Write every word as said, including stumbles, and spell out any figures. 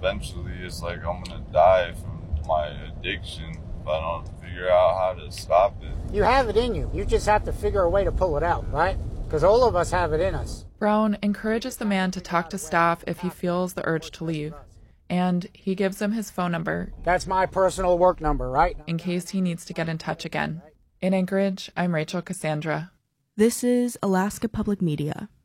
eventually it's like I'm going to die from my addiction if I don't figure out how to stop it. You have it in you. You just have to figure a way to pull it out, right? Because all of us have it in us. Brown encourages the man to talk to staff if he feels the urge to leave, and he gives him his phone number. That's my personal work number, right? In case he needs to get in touch again. In Anchorage, I'm Rachel Cassandra. This is Alaska Public Media.